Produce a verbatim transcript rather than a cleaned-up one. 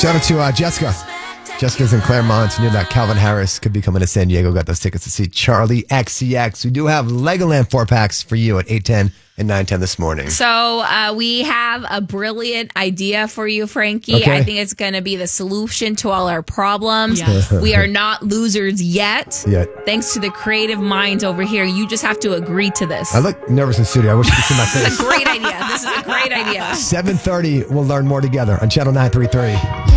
Shout out to uh, Jessica. Jessica's in Claremont. You knew that Calvin Harris could be coming to San Diego. Got those tickets to see Charlie X C X. We do have Legoland four packs for you at eight ten and nine ten this morning. So uh, we have a brilliant idea for you, Frankie. Okay. I think it's going to be the solution to all our problems. Yes. We are not losers yet. Yet. Thanks to the creative minds over here. You just have to agree to this. I look nervous in studio. I wish you could see my This face. is a great idea. This is a great idea. seven thirty, we'll learn more together on Channel nine three three.